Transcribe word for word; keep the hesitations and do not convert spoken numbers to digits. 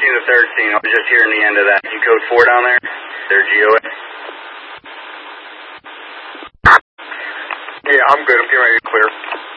fourteen to thirteen, I was just hearing the end of that. You code four down there? Their G O A? Yeah, I'm good. I'm getting ready to clear.